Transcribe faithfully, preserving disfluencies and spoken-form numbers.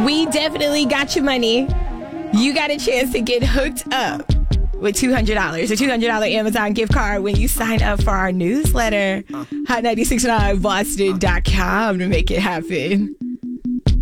we definitely got your money. You got a chance to get hooked up with two hundred dollars, a two hundred dollars Amazon gift card when you sign up for our newsletter. hot nine six nine boston dot com to make it happen.